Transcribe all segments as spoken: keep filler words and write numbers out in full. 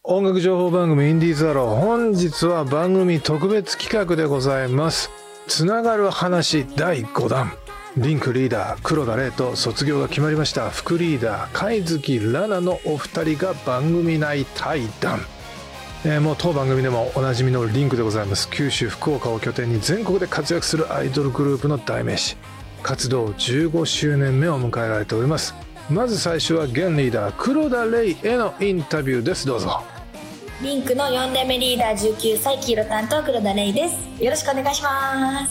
音楽情報番組インディーズアロー、本日は番組特別企画でございます。つながる話だいごだん、リンクリーダー黒田玲と卒業が決まりました副リーダー貝月ラナのお二人が番組内対談、えー、もう当番組でもおなじみのリンクでございます。九州福岡を拠点に全国で活躍するアイドルグループの代名詞、活動じゅうごしゅうねんめを迎えられております。まず最初は現リーダー黒田玲へのインタビューです。どうぞ。 リンクのよん代目リーダーじゅうきゅうさい黄色担当黒田玲です。よろしくお願いします。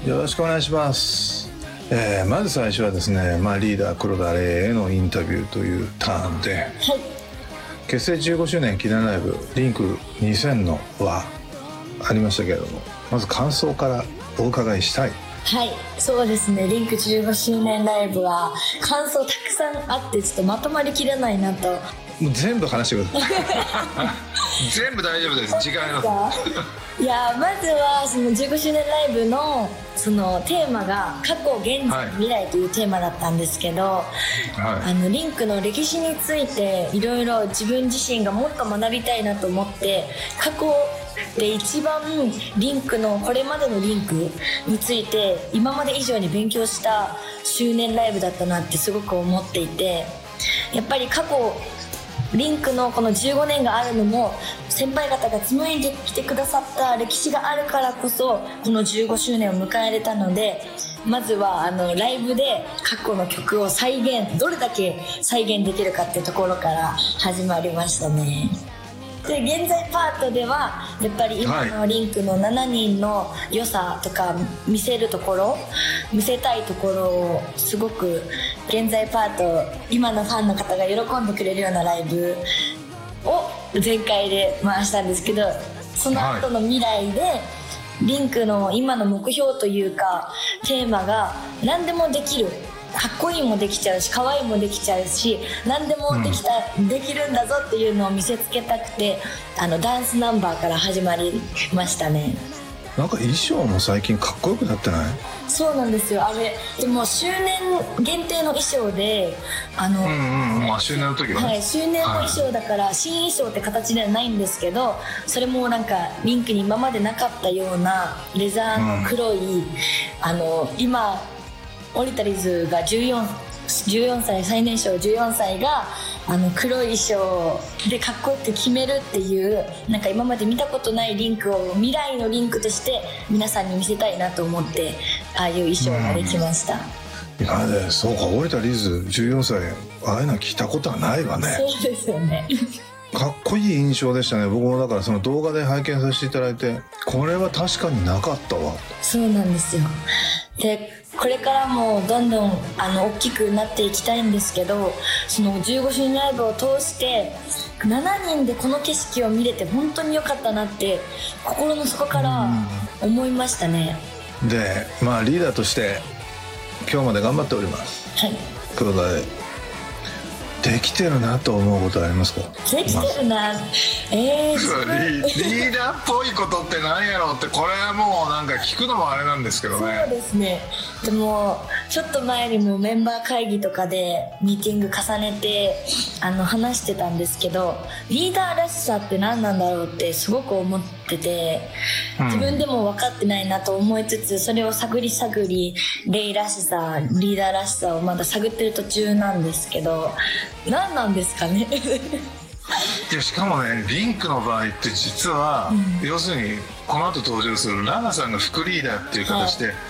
よろしくお願いします。えー、まず最初はですね、まあ、リーダー黒田玲へのインタビューというターンで、はい、結成じゅうごしゅうねん記念ライブリンクにせんのはありましたけれども、まず感想からお伺いしたい。 はい、そうですね、リンクじゅうごしゅうねんライブは感想たくさんあってちょっとまとまりきれないなと。 もう全部話してください全部大丈夫です、時間ありいや、まずはそのじゅうごしゅうねんライブのそのテーマが過去現在未来というテーマだったんですけど、はい、あのリンクの歴史についていろいろ自分自身がもっと学びたいなと思って、過去で一番リンクのこれまでのリンクについて今まで以上に勉強した周年ライブだったなってすごく思っていて、やっぱり過去リンクのこのじゅうごねんがあるのも先輩方が紡いできてくださった歴史があるからこそこのじゅうごしゅうねんを迎えられたので、まずはあのライブで過去の曲を再現、どれだけ再現できるかっていうところから始まりましたね。で現在パートではやっぱり今のリンクのしちにんの良さとか見せるところ、見せたいところをすごく現在パート今のファンの方が喜んでくれるようなライブを全開で回したんですけど、その後の未来でリンクの今の目標というかテーマが何でもできる、かっこいいもできちゃうし可愛いもできちゃうし何でもできた、うん、できるんだぞっていうのを見せつけたくて、あのダンスナンバーから始まりましたね。 なんか衣装も最近かっこよくなってない？ そうなんですよ。あれでも周年限定の衣装で、あの、 うんうん、まあ周年の時はね、 はい、周年の衣装だから新衣装って形ではないんですけど、それもなんかリンクに今までなかったようなレザーの黒い、うん、あの今オリタリーズがじゅうよん、じゅうよんさい、最年少じゅうよんさいがあの黒い衣装でかっこよく決めるっていう、なんか今まで見たことないリンクを未来のリンクとして皆さんに見せたいなと思って、ああいう衣装ができました。 うん、今までそうか、オリタリーズじゅうよんさいああいうの聞いたことはないわね。 そうですよねかっこいい印象でしたね。僕もだからその動画で拝見させていただいて、これは確かになかったわ。 そうなんですよ。でこれからもどんどんあの大きくなっていきたいんですけど、そのじゅうごしゅうねんライブを通してしちにんでこの景色を見れて本当に良かったなって心の底から思いましたね。 でまあリーダーとして今日まで頑張っております。 はい、 黒田でできてるなと思うことはありますか？ できてるな、えー、 リ, リーダーっぽいことって何やろうって、これはもうなんか聞くのもあれなんですけどね。 そうですね。でもちょっと前にもメンバー会議とかでミーティング重ねてあの話してたんですけど、リーダーらしさって何なんだろうってすごく思ってて、自分でも分かってないなと思いつつ、それを探り探りレイらしさ、リーダーらしさをまだ探ってる途中なんですけど、何なんですかねでしかもね、リンクの場合って実は、うん、要するにこの後登場するラナさんが副リーダーっていう形で、はい、